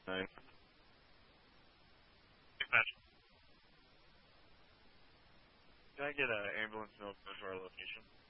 Nine. Hey, Patrick, Can I get an ambulance note to our location?